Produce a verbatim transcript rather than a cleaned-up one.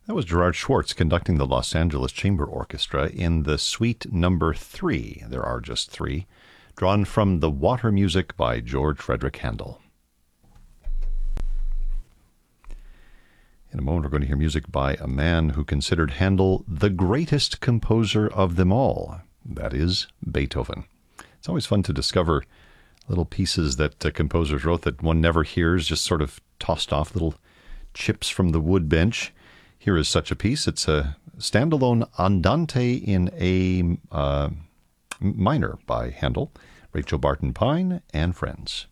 That was Gerard Schwartz conducting the Los Angeles Chamber Orchestra in the Suite Number Three. There are just three, drawn from The Water Music by George Frederick Handel. In a moment, we're going to hear music by a man who considered Handel the greatest composer of them all. That is Beethoven. It's always fun to discover little pieces that uh, composers wrote that one never hears, just sort of tossed off, little chips from the wood bench. Here is such a piece. It's a standalone Andante in A uh, minor by Handel, Rachel Barton Pine and Friends.